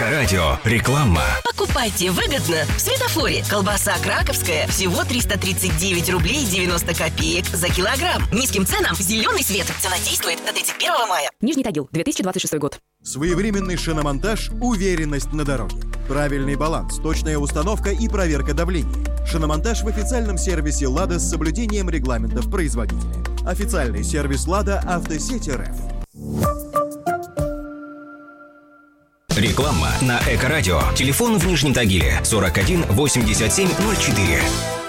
Эко-радио. Реклама. Покупайте выгодно. В Светофоре колбаса краковская всего 339 рублей 90 копеек за килограмм. Низким ценам зеленый свет. Цена действует до 31 мая. Нижний Тагил, 2026 год. Своевременный шиномонтаж, уверенность на дороге. Правильный баланс, точная установка и проверка давления. Шиномонтаж в официальном сервисе «Лада» с соблюдением регламентов производителя. Официальный сервис «Лада» Автосеть РФ. Реклама на Эко-радио. Телефон в Нижнем Тагиле 41 87 04.